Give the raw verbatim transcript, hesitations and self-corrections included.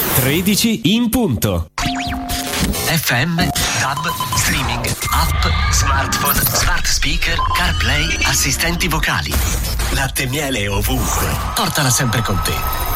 tredici in punto. F M, tab, streaming, app, smartphone, smart speaker, CarPlay, assistenti vocali. Latte e miele ovunque. Portala sempre con te.